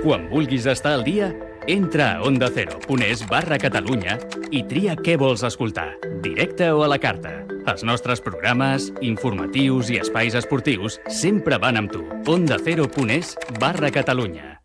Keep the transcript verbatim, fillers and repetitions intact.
Quan vulguis estar al dia, entra a onda cero punt es barra Catalunya i tria què vols escoltar, directe o a la carta. Els nostres programes, informatius i espais esportius sempre van amb tu. onda cero punt es barra Catalunya.